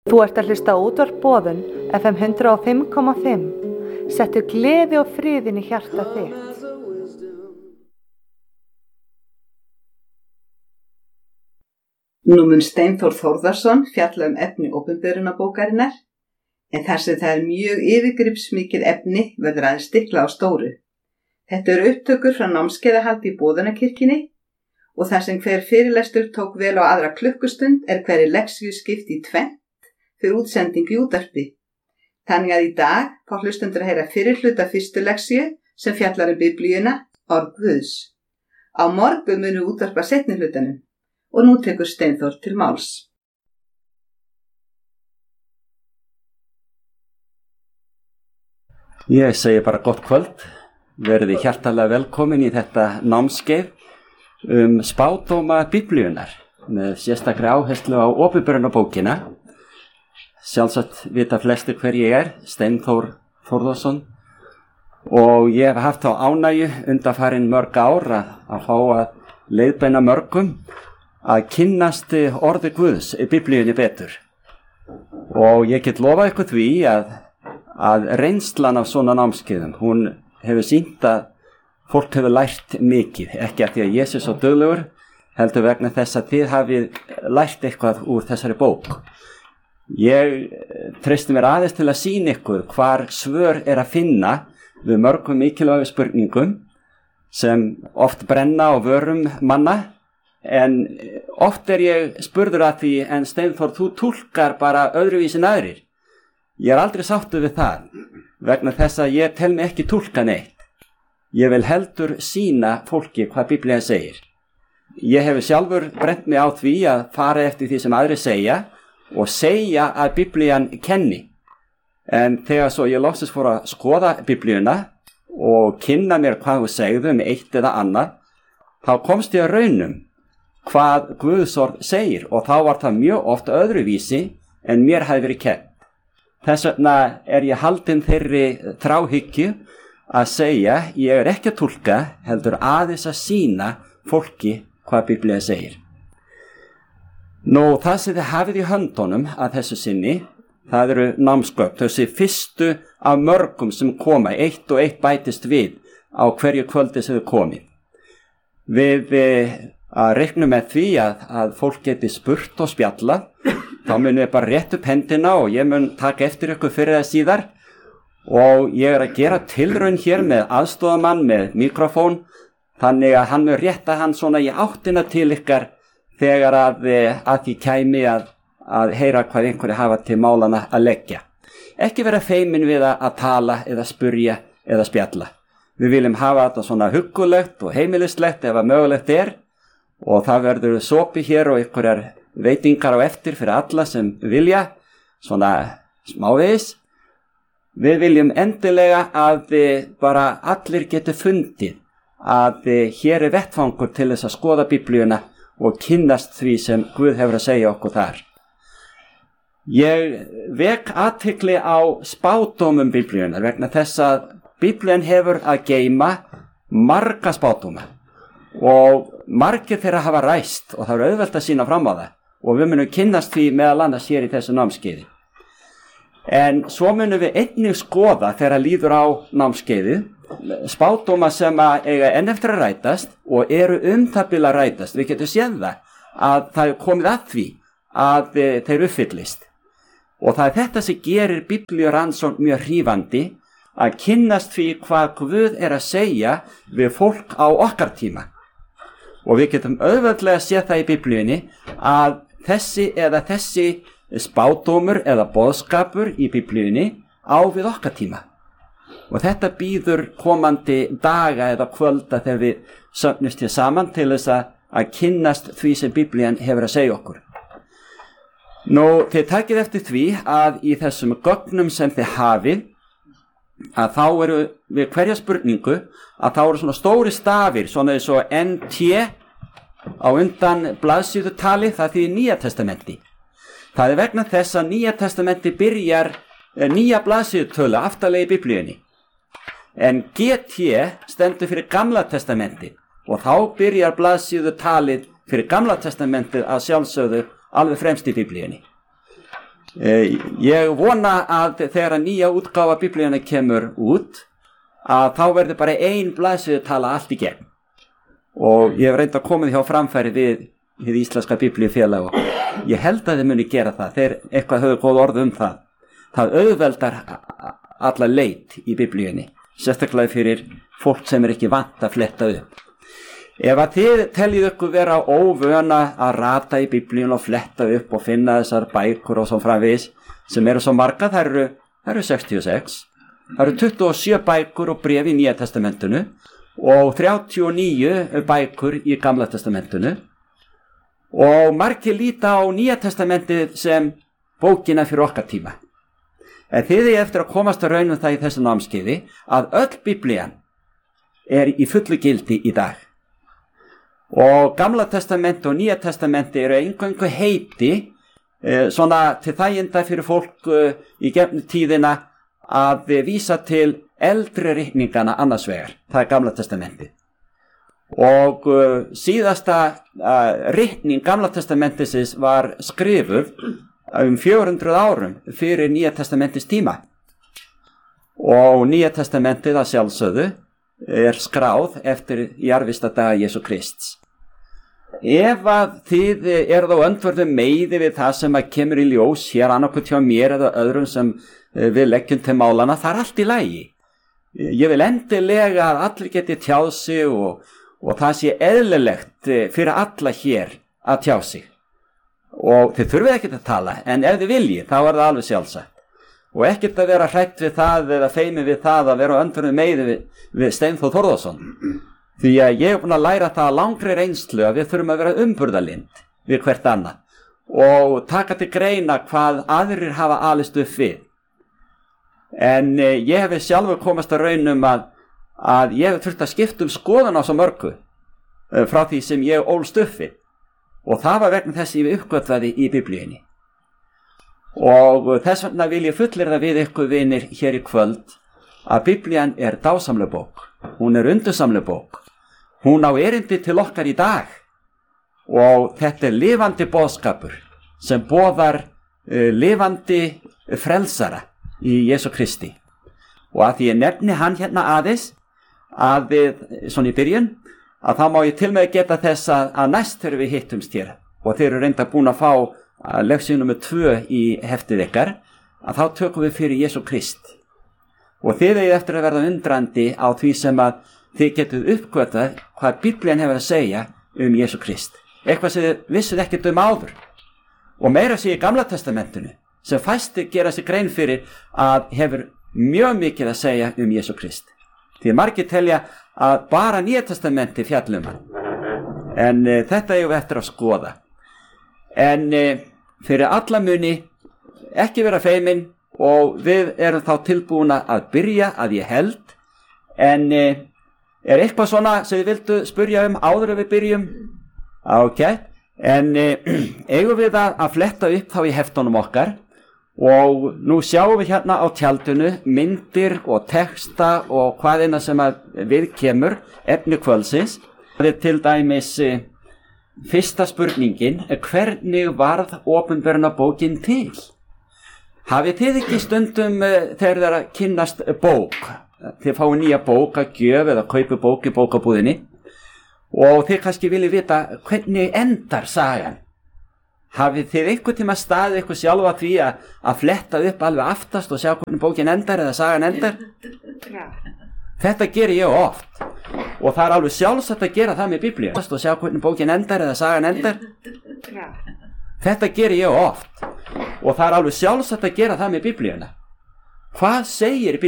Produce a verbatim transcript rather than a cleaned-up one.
Þú ert að hlusta á útvarp Boðun F M hundrað og fimm komma fimm. Settu gleði og friðinn í hjarta þitt. Nú mun Steinþór Þórðarson fjalla um efni opinberunarbókarinnar, en þar sem það er mjög yfirgripsmikið efni verður aðeins stikla á stóru. Þetta eru upptökur frá námskeiðahaldi í Boðunarkirkjunni og þar sem hver fyrirlestur tók vel á aðra klukkustund er hverri lexíu skipt í tvennt fyrir útsending í útvarpi. Þannig að í dag fá hlustendur að heyra fyrir hluta fyrstu lexíu sem fjallar um Biblíuna, orð Guðs. Á morgun munu útvarpa seinni hlutanum og nú tekur Steinþór til máls. Ég segi bara gott kvöld, verði hjartalega velkomin í þetta námskeið um spádóma Biblíunar með sérstakri áherslu á opinberunarbókina. Sjálfsagt vita flestir hver ég er, Steinþór Þórðarson, og ég hef haft á ánægju undanfarin mörg ár að fá að leiðbeina mörgum að kynnast orði Guðs í Biblíunni betur. Og ég get lofað ykkur því að, að reynslan af svona námskeiðum, hún hefur sýnt að fólk hefur lært mikið, ekki að því að Jesús er duglegur, heldur vegna þess að þið hafið lært eitthvað úr þessari bók. Ég treysti mér aðeins til að sýna ykkur hvar svör er að finna við mörgum mikilvægum spurningum sem oft brenna á vörum manna, en oft er ég spurður að því, en Steinþór, þú túlkar bara öðruvísi en aðrir. Ég er aldrei sáttur við það, vegna þess að ég tel mig ekki túlka neitt. Ég vil heldur sýna fólki hvað Biblían segir. Ég hef sjálfur brennt mig á því að fara eftir því sem aðrir segja og segja að Biblían kenni. En þegar svo ég loksins fór að skoða Biblíuna og kynna mér hvað hún segði um eitt eða annað, þá komst ég að raunum hvað Guðs orð segir, og þá var það mjög oft öðruvísi en mér hafi verið kennt. Þess vegna er ég haldinn þeirri þráhyggju að segja, ég er ekki að túlka, heldur aðeins að sýna fólki hvað Biblían segir. Nú, það sem þið hafið í höndunum að þessu sinni, það eru námsgögn, þessi fyrstu af mörgum sem koma, eitt og eitt bætist við á hverju kvöldi sem þið komið. Við eh, að reikna með því að, að fólk geti spurt og spjalla, þá munum við bara rétt upp hendina og ég mun taka eftir ykkur fyrir það síðar, og ég er að gera tilraun hér með aðstoðamann með mikrofón, þannig að hann mun rétta hann svona í áttina til ykkar þegar að, að því kæmi að, að heyra hvað einhverju hafa til málana að leggja. Ekki vera feimin við að, að tala eða spurja eða spjalla. Við viljum hafa þetta svona huggulegt og heimilislegt ef að mögulegt er, og það verður sopi hér og einhverjar veitingar á eftir fyrir alla sem vilja, svona smávegis. Við viljum endilega að bara allir geti fundið að hér er vettfangur til þess að skoða Biblíuna og kynnast því sem Guð hefur að segja okkur þar. Ég vek athygli á spádómum Biblíunar vegna þess að Biblían hefur að geyma marga spádóma og margir þeirra hafa ræst, og það er auðvelt að sýna fram á það, og við munum kynnast því meðal annars hér í þessu námskeiði. En svo munum við einnig skoða þegar líður á námskeiðið spádóma sem að eiga enn eftir að rætast og eru um það bil að rætast. Við getum séð það að það er komið að því að þeir uppfyllist. Og það er þetta sem gerir biblíurannsókn mjög hrífandi, að kynnast því hvað Guð er að segja við fólk á okkar tíma. Og við getum auðveldlega séð það í Biblíunni að þessi eða þessi spádómur eða boðskapur í Biblíunni á við okkar tíma. Og þetta býður komandi daga eða kvölda þegar við söfnumst hér saman til þess að kynnast því sem Biblían hefur að segja okkur. Nú, þið takið eftir því að í þessum gögnum sem þið hafið, að þá eru við hverja spurningu, að þá eru svona stóri stafir, svona eins og N T á undan blaðsíðutali, það þýðir Nýja testamenti. Það er vegna þess að Nýja testamenti byrjar nýja blaðsíðutölu aftarlega í Biblíunni. En G T stendur fyrir Gamla testamentið, og þá byrjar blaðsíðutalið fyrir Gamla testamentið að sjálfsögðu alveg fremst í Biblíunni. Ég vona að þegar að nýja útgáfa Biblíunnar kemur út að þá verður bara ein blaðsíðu tala allt í gegn, og ég hef reynd að koma því á framfæri við hið íslenska biblíufélag og ég held að þið muni gera það. Þeir eitthvað höfðu góð orð um það. Það auðveldar alla leit í Biblíunni, sérstaklega fyrir fólk sem er ekki vant að fletta upp. Ef að þið teljið ykkur vera óvöna að rata í Biblíun og fletta upp og finna þessar bækur og svo framvegis sem eru svo marga, það eru, það eru sextíu og sex, það eru tuttugu og sjö bækur og bréf í Nýja testamentinu og þrjátíu og níu bækur í Gamla testamentinu, og margir líta á Nýja testamentið sem bókina fyrir okkar tíma. En þið er eftir að komast að raunum það í þessu námskeiði að öll Biblían er í fullu gildi í dag. Og Gamla testamenti og Nýja testamenti eru eingöngu heiti eh, svona til þæginda fyrir fólk eh, í gefnu tíðina að eh, vísa til eldri ritningana annars vegar. Það er Gamla testamenti. Og eh, síðasta eh, ritning Gamla testamentisins var skrifuð um fjögur hundruð árum fyrir Nýja testamentins tíma. Og Nýja testamentið að sjálfsögðu er skráð eftir jarðvistadaga Jesú Krists. Ef að þið eru þá öndverðu meiði við það sem að kemur í ljós hér annarkvæmt hjá mér eða öðrum sem við leggjum til málana, það er allt í lagi. Ég vil endilega að allir geti tjáð sig og, og það sé eðlilegt fyrir alla hér að tjá sig. Og þið þurfið ekkert að tala, en ef þið viljið, þá er það alveg sjálfsagt. Og ekkert að vera hrætt við það eða feimið við það að vera öndverðu meiði við, við Steinþór Þórðarson. Því að ég er búin að læra það að langri reynslu að við þurfum að vera umburðarlynd við hvert annað og taka til greina hvað aðrir hafa alist upp við. En eh, ég hef sjálfur komast að raunum að, að ég hef þurft að skipta um skoðun á svo mörgu eh, frá því sem ég ólst upp við, og það var vegna þess að ég uppgötvaði í Biblíunni. Og þess vegna vil ég fullyrða við ykkur vinir hér í kvöld að Biblían er dásamleg bók, hún er undursamleg bók. Hún á erindi til okkar í dag og þetta er lifandi boðskapur sem boðar uh, lifandi frelsara í Jesú Kristi. Og að því ég nefni hann hérna aðeins að við, svona í byrjun, að þá má ég til með geta þess að, að næst þegar við hittumst hér og þeir eru reynda búin að fá að leksíu númer tvö í heftið ykkar, að þá tökum við fyrir Jesú Krist. Og þið eigið eftir að verða undrandi á því sem að þið getuð uppgötvað hvað Biblían hefur að segja um Jesú Krist. Eitthvað sem þið vissuð ekkert um áður. Og meira sé í Gamla testamentinu sem fæstir gera sig grein fyrir að hefur mjög mikið að segja um Jesú Krist. Því margir telja að bara Nýja testamenti fjallum hann. En e, þetta eigum við eftir að skoða. En e, fyrir alla muni ekki vera feimin og við erum þá tilbúna að byrja að ég held. En e, er eitthvað svona sem þið vildu spyrja um áður ef við byrjum? Ok, en eh, eigum við að, að fletta upp þá í heftunum okkar og nú sjáum við hérna á tjaldinu myndir og texta og hvað eina sem að við kemur efni kvöldsins. Það er til dæmis eh, fyrsta spurningin, hvernig varð opinberunarbókin til? Hafið þið ekki stundum eh, þegar það er að kynnast bók? Þið fáið nýja bók að gjöf eða kaupi bók í bókabúðinni og þið kannski viljið vita hvernig endar sagan. Hafið þið einhvern tíma staðið eitthvað sjálfa því að, að fletta upp alveg aftast og sjá hvernig bókin endar eða sagan endar? Ja. Þetta gerir ég oft og það er alveg sjálfsagt að gera það með Biblíu og sjá hvernig bókin endar eða sagan endar. Ja. Þetta gerir ég oft og það er alveg sjálfsagt að gera það með Biblíuna. Hvað segir Biblíuna?